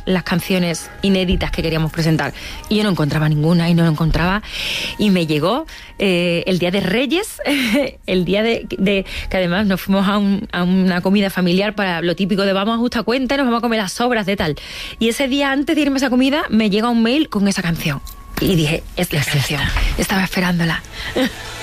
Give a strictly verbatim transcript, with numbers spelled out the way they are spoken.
las canciones inéditas que queríamos presentar. Y yo no encontraba ninguna y no lo encontraba. Y me llegó eh, el día de Reyes, el día de, de que además nos fuimos a, un, a una comida familiar para lo típico de vamos a justa cuenta y nos vamos a comer las sobras de tal. Y ese día antes de irme a esa comida me llega un mail con esa canción. Y dije, es la canción. Estaba esperándola.